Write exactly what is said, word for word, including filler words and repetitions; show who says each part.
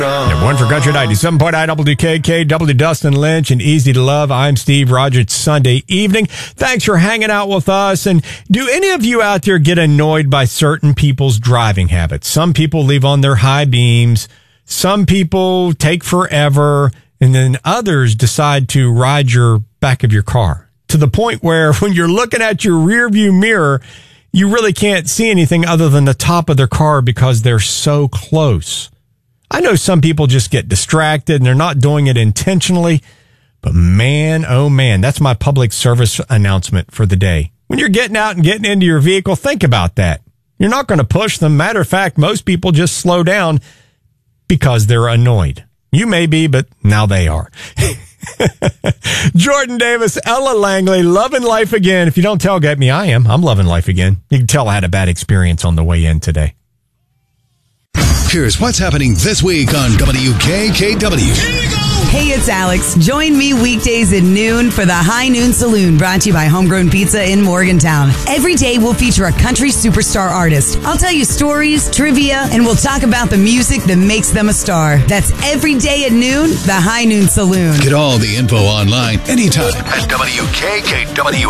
Speaker 1: Yeah, one for Country ninety-seven point nine W K K, W Dustin Lynch, and Easy to Love. I'm Steve Rogers. It's Sunday evening. Thanks for hanging out with us. And do any of you out there get annoyed by certain people's driving habits? Some people leave on their high beams. Some people take forever. And then others decide to ride your back of your car to the point where when you're looking at your rear view mirror, you really can't see anything other than the top of their car because they're so close. I know some people just get distracted and they're not doing it intentionally, but man, oh man, that's my public service announcement for the day. When you're getting out and getting into your vehicle, think about that. You're not going to push them. Matter of fact, most people just slow down because they're annoyed. You may be, but now they are. Jordan Davis, Ella Langley, loving life again. If you don't tailgate me, I am. I'm loving life again. You can tell I had a bad experience on the way in today.
Speaker 2: Here's what's happening this week on W K K W. Here we go!
Speaker 3: Hey, it's Alex. Join me weekdays at noon for the High Noon Saloon, brought to you by Homegrown Pizza in Morgantown. Every day we'll feature a country superstar artist. I'll tell you stories, trivia, and we'll talk about the music that makes them a star. That's every day at noon, the High Noon Saloon.
Speaker 2: Get all the info online anytime at W K K W